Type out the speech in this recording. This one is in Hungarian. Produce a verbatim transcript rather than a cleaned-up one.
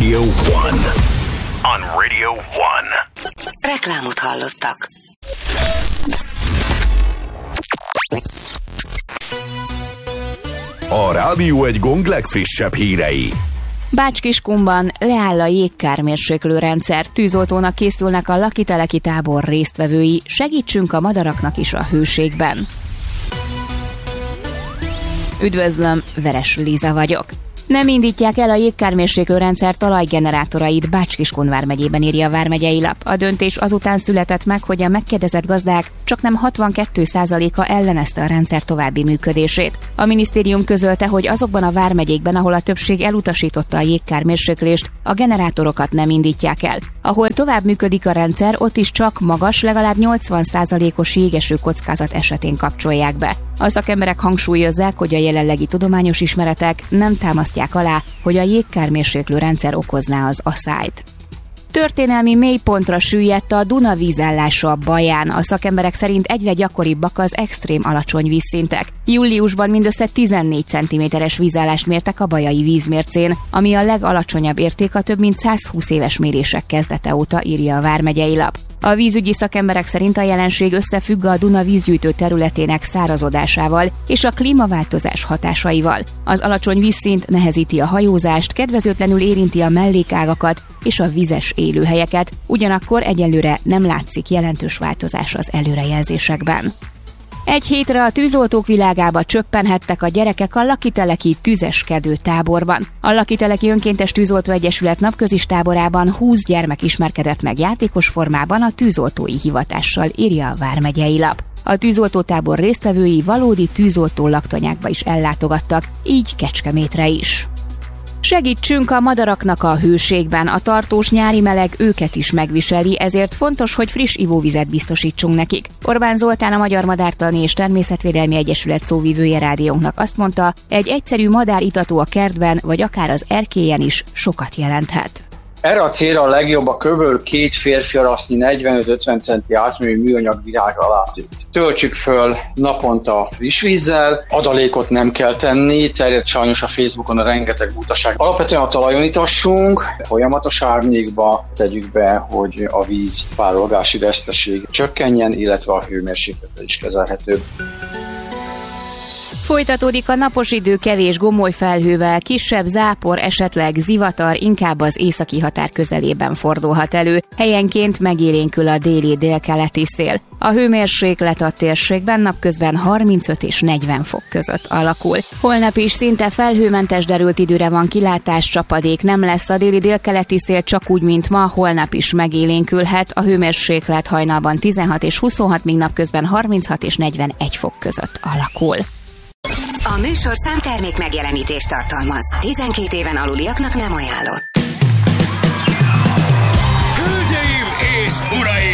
Radio One. On Radio One. Reklámot hallottak. A Rádió egy gong legfrissebb hírei. Bács-Kiskunban leáll a jégkármérséklőrendszer, tűzoltónak készülnek a lakiteleki tábor résztvevői, segítsünk a madaraknak is a hőségben. Üdvözlöm, Veres Liza vagyok. Nem indítják el a jégkármérséklőrendszer talajgenerátorait Bács-Kiskun vármegyében, írja a vármegyei lap. A döntés azután született meg, hogy a megkérdezett gazdák csaknem hatvankét százaléka ellenezte a rendszer további működését. A minisztérium közölte, hogy azokban a vármegyékben, ahol a többség elutasította a jégkármérséklést, a generátorokat nem indítják el. Ahol tovább működik a rendszer, ott is csak magas, legalább nyolcvan százalékos jégeső kockázat esetén kapcsolják be. A szakemberek hangsúlyozzák, hogy a jelenlegi tudományos ismeretek nem támasztják alá, hogy a jégkármérséklő rendszer okozná az aszályt. Történelmi mélypontra süllyedt a Duna vízállása Baján. A szakemberek szerint egyre gyakoribbak az extrém alacsony vízszintek. Júliusban mindössze tizennégy centiméteres vízállást mértek a bajai vízmércén, ami a legalacsonyabb érték a több mint százhúsz éves mérések kezdete óta, írja a vármegyei lap. A vízügyi szakemberek szerint a jelenség összefügg a Duna vízgyűjtő területének szárazodásával és a klímaváltozás hatásaival. Az alacsony vízszint nehezíti a hajózást, kedvezőtlenül érinti a mellékágakat és a vizes élőhelyeket, ugyanakkor egyelőre nem látszik jelentős változás az előrejelzésekben. Egy hétre a tűzoltók világába csöppenhettek a gyerekek a Lakiteleki tüzeskedő táborban. A Lakiteleki Önkéntes Tűzoltó Egyesület napközis táborában húsz gyermek ismerkedett meg játékos formában a tűzoltói hivatással, írja a vármegyei lap. A tűzoltótábor résztvevői valódi tűzoltó laktanyákba is ellátogattak, így Kecskemétre is. Segítsünk a madaraknak a hőségben, a tartós nyári meleg őket is megviseli, ezért fontos, hogy friss ivóvizet biztosítsunk nekik. Orbán Zoltán, a Magyar Madártani és Természetvédelmi Egyesület szóvivője rádiónknak azt mondta, egy egyszerű madáritató a kertben, vagy akár az erkélyen is sokat jelenthet. Erre a célra a legjobb a kb. két férfiarasznyi negyvenöt-ötven centi átmérőjű műanyag virág alácét. Töltsük föl naponta friss vízzel, adalékot nem kell tenni, terjed sajnos a Facebookon a rengeteg butaság. Alapvetően a talajon itassunk, folyamatos árnyékba tegyük be, hogy a víz párolgási veszteség csökkenjen, illetve a hőmérséklete is kezelhetőbb. Folytatódik a napos idő kevés gomoly felhővel, kisebb zápor, esetleg zivatar inkább az északi határ közelében fordulhat elő. Helyenként megélénkül a déli délkeleti szél. A hőmérséklet a térségben napközben harmincöt és negyven fok között alakul. Holnap is szinte felhőmentes derült időre van kilátás, csapadék nem lesz, a déli délkeleti szél csak úgy, mint ma, holnap is megélénkülhet. A hőmérséklet hajnalban tizenhat és huszonhat, míg napközben harminchat és negyvenegy fok között alakul. A műsorszám termék megjelenítést tartalmaz. tizenkét éven aluliaknak nem ajánlott. Hölgyeim és uraim!